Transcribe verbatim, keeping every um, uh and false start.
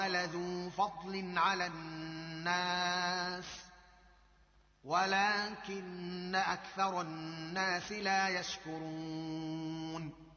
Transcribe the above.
لذو فضل على الناس ولكن أكثر الناس لا يشكرون